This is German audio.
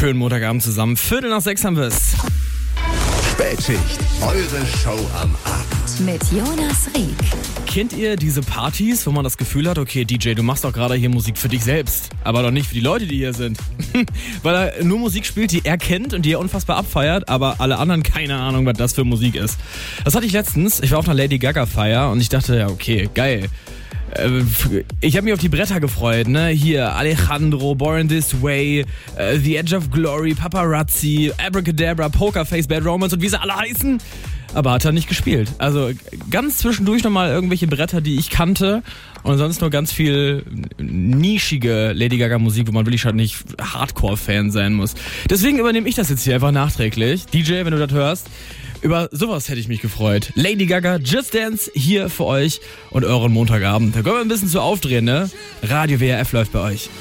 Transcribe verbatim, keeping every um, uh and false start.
Schönen Montagabend zusammen. Viertel nach sechs haben wir es. Spätschicht, eure Show am Abend. Mit Jonas Rieck. Kennt ihr diese Partys, wo man das Gefühl hat, okay, D J, du machst doch gerade hier Musik für dich selbst, aber doch nicht für die Leute, die hier sind? Weil er nur Musik spielt, die er kennt und die er unfassbar abfeiert, aber alle anderen keine Ahnung, was das für Musik ist. Das hatte ich letztens. Ich war auf einer Lady Gaga Feier und ich dachte, ja, okay, geil. Ich habe mich auf die Bretter gefreut, ne? Hier Alejandro, Born This Way, uh, The Edge of Glory, Paparazzi, Abracadabra, Pokerface, Bad Romance und wie sie alle heißen. Aber hat er nicht gespielt. Also ganz zwischendurch nochmal irgendwelche Bretter, die ich kannte und sonst nur ganz viel nischige Lady Gaga Musik, wo man wirklich halt nicht Hardcore-Fan sein muss. Deswegen übernehme ich das jetzt hier einfach nachträglich. D J, wenn du das hörst, über sowas hätte ich mich gefreut. Lady Gaga, Just Dance hier für euch und euren Montagabend. Da können wir ein bisschen zu aufdrehen, ne? Radio W R F läuft bei euch.